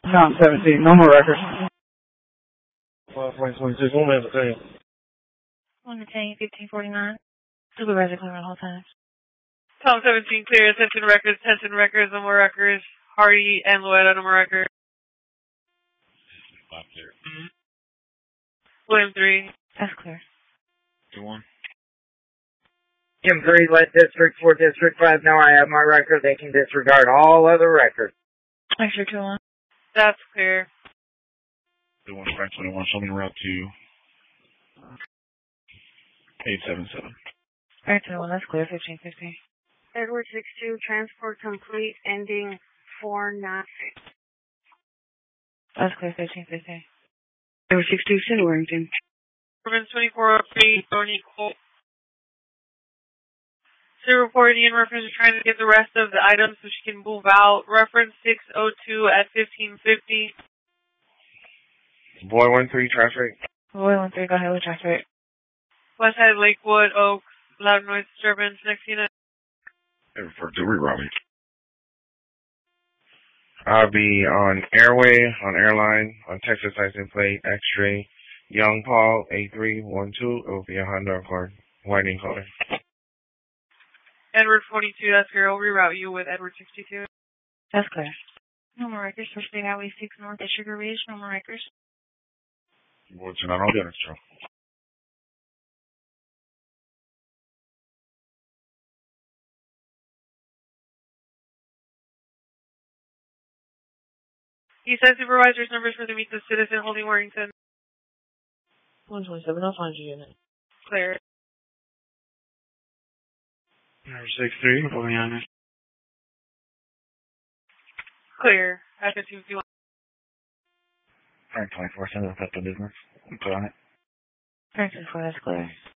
Count 17, no more records. 26, 1 minute, okay. 1 to 10, 1549. Supervisor clear on all times. Tom 17 clear, attention records, no more records. Hardy and Loetta, no more records. Not clear. William 3. That's clear. 2-1. Kim 3, let District 4, District 5 know I have my record. They can disregard all other records. Extra 2-1. That's clear. 2-1, Frank 21, show me route to 877. Frank 21, that's clear, 1550. Edward 62, transport complete, ending 496. That's clear, 1550. Edward 62, City Warrington. Urban 2403, Tony Cole. She reported in reference to trying to get the rest of the items so she can move out. Reference 602 at 1550. Boy 13, traffic. Boy 13, go ahead with traffic. Westside, Lakewood, Oaks, loud noise disturbance, next unit. For delivery routing. I'll be on Airway, on Airline, on Texas license plate, X-ray, Young Paul, 8312. It will be a Honda Accord, whitening color. Edward 42, that's clear. I'll reroute you with Edward 62. That's clear. No more records for State Highway 6 North at Sugar Ridge. No more records. What's not all the other stuff? He said supervisor's numbers for the meet the citizen holding Warrington. 127, I'll find you unit. Clear. Number 63, Juliana. Clear. After 251. Frank 24, send us up to business. Put on it. Frank 24, that's clear.